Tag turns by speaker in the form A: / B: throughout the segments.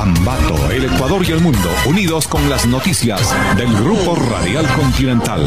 A: Ambato, el Ecuador y el mundo, unidos con las noticias del Grupo Radial Continental.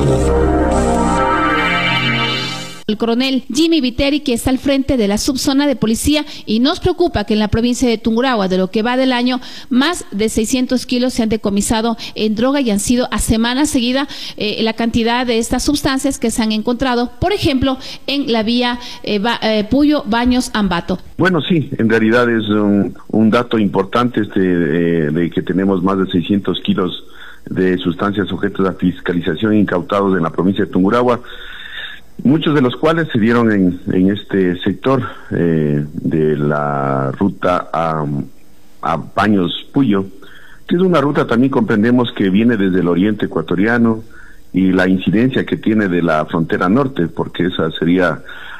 B: El coronel Jimmy Viteri, que está al frente de la subzona de policía, y nos preocupa que en la provincia de Tungurahua, de lo que va del año, más de 600 kilos se han decomisado en droga y han sido a semana seguida la cantidad de estas sustancias que se han encontrado, por ejemplo, en la vía Puyo Baños Ambato.
C: Bueno, sí, en realidad es un dato importante de que tenemos más de 600 kilos de sustancias sujetas a fiscalización incautados en la provincia de Tungurahua. Muchos de los cuales se dieron en este sector de la ruta a Baños Puyo, que es una ruta también comprendemos que viene desde el oriente ecuatoriano y la incidencia que tiene de la frontera norte, porque esa sería,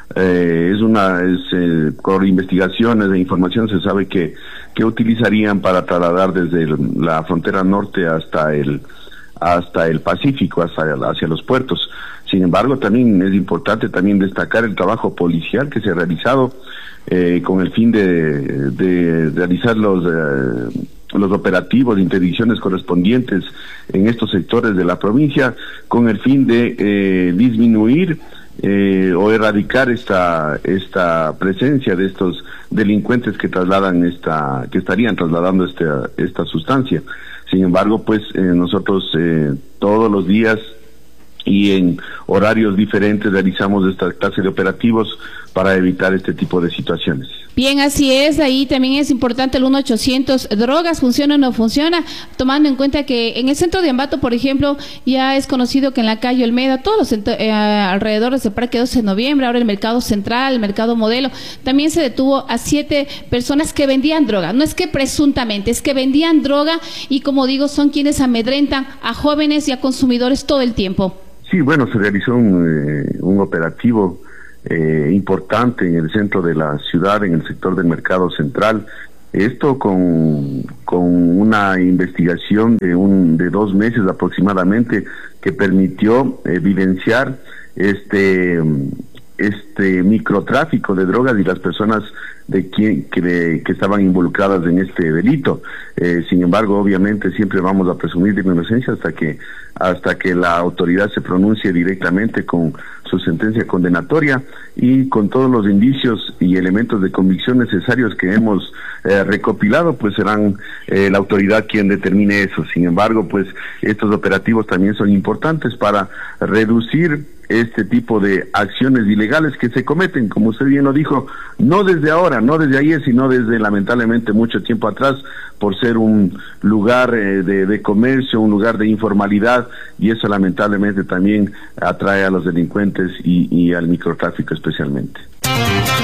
C: por investigaciones de información se sabe que utilizarían para trasladar desde la frontera norte hasta el Pacífico, hacia los puertos. Sin embargo, también es importante también destacar el trabajo policial que se ha realizado con el fin de realizar los operativos de interdicciones correspondientes en estos sectores de la provincia, con el fin de disminuir o erradicar esta presencia de estos delincuentes que estarían trasladando esta sustancia. Sin embargo, pues nosotros todos los días y en horarios diferentes realizamos esta clase de operativos para evitar este tipo de situaciones.
B: Bien, así es. Ahí también es importante el 1-800 drogas, ¿funciona o no funciona? Tomando en cuenta que en el centro de Ambato, por ejemplo, ya es conocido que en la calle Olmeda, todos los alrededores del Parque 12 de Noviembre, ahora el Mercado Central, el Mercado Modelo, también se detuvo a 7 personas que vendían droga. No es que presuntamente, es que vendían droga y, como digo, son quienes amedrentan a jóvenes y a consumidores todo el tiempo.
C: Sí, bueno, se realizó un operativo importante en el centro de la ciudad, en el sector del Mercado Central. Esto con una investigación de 2 meses aproximadamente, que permitió evidenciar este microtráfico de drogas y las personas que estaban involucradas en este delito. Sin embargo, obviamente siempre vamos a presumir de inocencia hasta que la autoridad se pronuncie directamente con su sentencia condenatoria y con todos los indicios y elementos de convicción necesarios que hemos recopilado, pues serán la autoridad quien determine eso. Sin embargo, pues estos operativos también son importantes para reducir este tipo de acciones ilegales que se cometen, como usted bien lo dijo, no desde ahora, no desde ayer, sino desde lamentablemente mucho tiempo atrás, por ser un lugar de comercio, un lugar de informalidad, y eso lamentablemente también atrae a los delincuentes y al microtráfico especialmente.